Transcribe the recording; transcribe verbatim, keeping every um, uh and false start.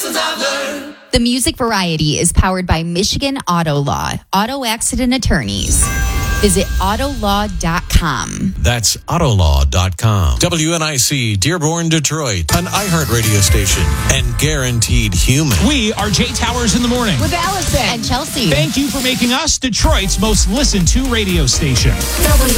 lessons I've learned. The Music Variety is powered by Michigan Auto Law, auto accident attorneys. Visit auto law dot com. That's auto law dot com. W N I C, Dearborn, Detroit, an iHeart radio station and guaranteed human. We are Jay Towers in the morning. With Allison and Chelsea. Thank you for making us Detroit's most listened to radio station. W